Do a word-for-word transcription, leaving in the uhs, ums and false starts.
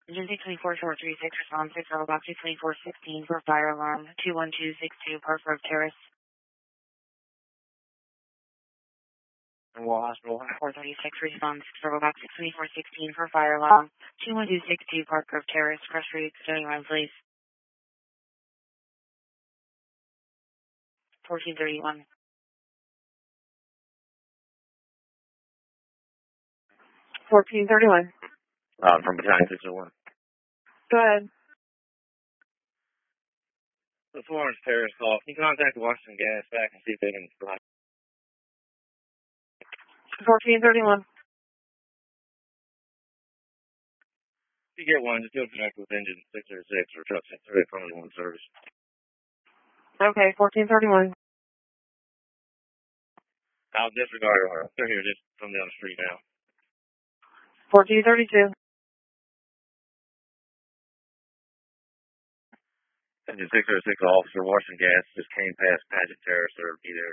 Agency twenty-four four three six, response six, level box two twenty-four sixteen for fire alarm two one two six two, Park Grove Terrace. Wall Hospital. four thirty-six, response level box six twenty-four sixteen for fire alarm two one two six two, Park Grove Terrace, Cross Street, Stony Run, please. fourteen thirty-one. fourteen thirty-one. Uh, from Battalion six oh one. Go ahead. The Florence Terrace call. Can you contact Washington Gas back and see if they can provide? fourteen thirty-one. If you get one, just go connect with engine six oh six or truck six oh eight from the one service. Okay, fourteen thirty-one. I'll disregard her. They're here just come down the street now. fourteen thirty-two. Engine six oh six officer, Washington Gas just came past Paget Terrace. They'll be there.